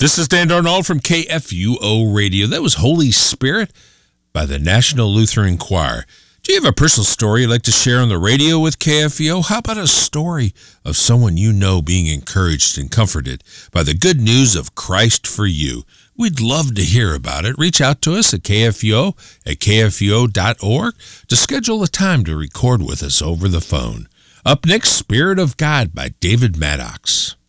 This is Dan Darnold from KFUO Radio. That was Holy Spirit by the National Lutheran Choir. Do you have a personal story you'd like to share on the radio with KFUO? How about a story of someone you know being encouraged and comforted by the good news of Christ for you? We'd love to hear about it. Reach out to us at KFUO at KFUO.org to schedule a time to record with us over the phone. Up next, Spirit of God by David Maddox.